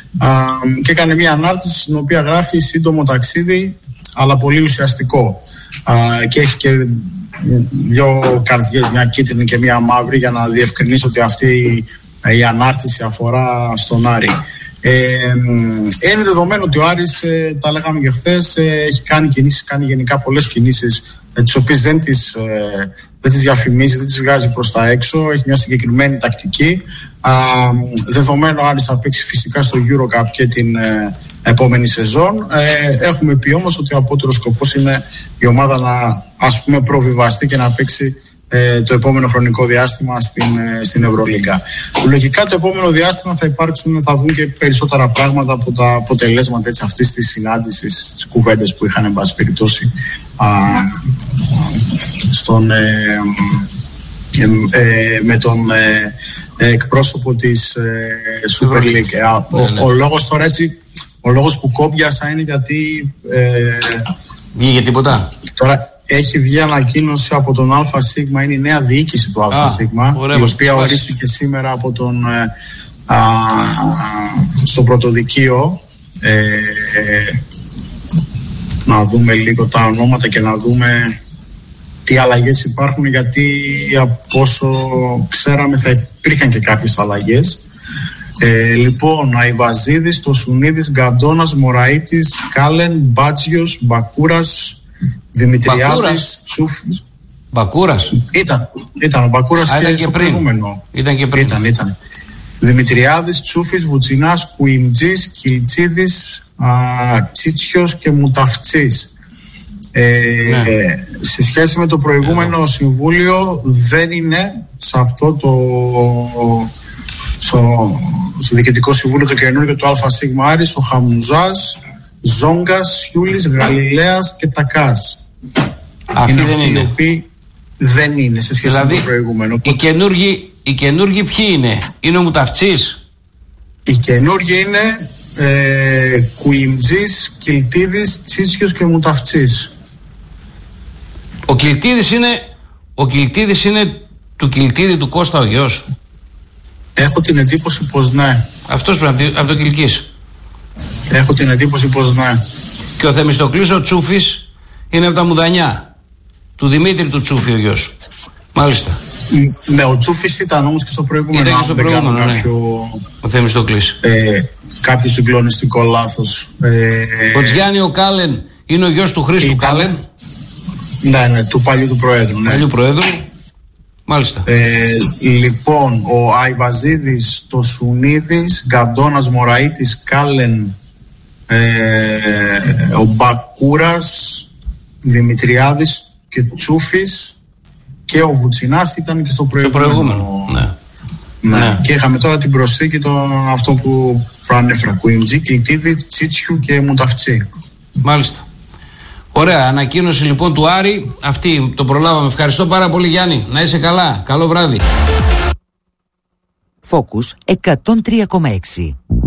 και έκανε μια ανάρτηση στην οποία γράφει σύντομο ταξίδι αλλά πολύ ουσιαστικό, και έχει και δύο καρδιές, μια κίτρινη και μια μαύρη, για να διευκρινίσω ότι αυτή η ανάρτηση αφορά στον Άρη. Είναι δεδομένο ότι ο Άρης, τα λέγαμε και χθες, έχει κάνει κινήσεις, κάνει γενικά πολλές κινήσεις, τις οποίες δεν τις διαφημίζει, δεν τις βγάζει προς τα έξω. Έχει μια συγκεκριμένη τακτική. Δεδομένο ο Άρης θα παίξει φυσικά στο EuroCup και την επόμενη σεζόν. Έχουμε πει όμως ότι ο απότερος σκοπός είναι η ομάδα να, ας πούμε, προβιβαστεί και να παίξει το επόμενο χρονικό διάστημα στην Ευρωλίγκα. Λογικά το επόμενο διάστημα θα βγουν και περισσότερα πράγματα από τα αποτελέσματα αυτής της συνάντησης, τις κουβέντες που είχαν εν πάση περιπτώσει με τον εκπρόσωπο της Super League. Ο λόγος τώρα, έτσι, ο λόγος που κόμπιασα είναι γιατί βγήκε τίποτα τώρα. Έχει βγει ανακοίνωση από τον ΑΣ, είναι η νέα διοίκηση του ΑΣ, η οποία ορίστηκε σήμερα από τον στο πρωτοδικείο. Να δούμε λίγο τα ονόματα και να δούμε τι αλλαγές υπάρχουν, γιατί από όσο ξέραμε θα υπήρχαν και κάποιες αλλαγές. Λοιπόν, Αϊβαζίδης, Τοσουνίδης, Γκαντώνας, Μωραΐτης, Κάλεν, Μπάτζιος, Μπακούρας, Δημητριάδης, Τσούφης. Μπακούρας. Ήταν ο Μπακούρας και στο προηγούμενο. Ήταν και πριν. Ήταν. Δημητριάδης, Τσούφης, Βουτσινάς, Κουιμτζής, Κιλτσίδης, Τσίτσιος και Μουταφτσής. Σε σχέση με το προηγούμενο συμβούλιο, δεν είναι σε αυτό στο διοικητικό συμβούλιο το καινούργιο του ΑΣ Άρης ο Χαμουζάς, Ζόγκας, Σιούλης, Γαλιλαίας και Τακάς. Αυτοί δεν είναι. Οι οποίοι δεν είναι σε σχέση με το προηγούμενο. Οι καινούργοι ποιοι είναι? Είναι ο Μουταφτσής. Οι καινούργοι είναι Κουιμτζής, Κιλτίδης, Τσίτσιος και Μουταφτσής. Ο Κιλτίδης είναι του Κιλτίδη του Κώστα ο γιος. Έχω την εντύπωση πως ναι. Αυτός πρέπει από το Κιλκής. Έχω την εντύπωση πως ναι. Και ο Θεμιστοκλής ο Τσούφης είναι από τα Μουδανιά. Του Δημήτρη του Τσούφη ο γιος. Μάλιστα. Ναι, ο Τσούφης ήταν όμως και στο προηγούμενο. Ήταν και στο προηγούμενο, ναι. Ο Θεμιστοκλής. Κάποιο συγκλονιστικό λάθος. Ο Τζιάννη ο Κάλεν είναι ο γιος του Χρήστου Κάλεν. Ναι, του παλιού του Προέδρου. Ναι. Παλιού Προέδρου. Μάλιστα. Λοιπόν, ο Αϊβαζίδης, το Σουνίδης, Γκαντώνας, Μωραΐτης, Κάλεν, ο Μπακούρας, Δημητριάδης και Τσούφης και ο Βουτσινάς ήταν και στο προηγούμενο. Ναι. Και είχαμε τώρα την προσθήκη αυτό που προανέφερα, Κουιμτζή, Κιλτίδη, Τσίτσιου και Μουταφτσί. Μάλιστα. Ωραία, ανακοίνωση λοιπόν του Άρη. Αυτή το προλάβαμε. Ευχαριστώ πάρα πολύ, Γιάννη. Να είσαι καλά. Καλό βράδυ. Focus 103,6.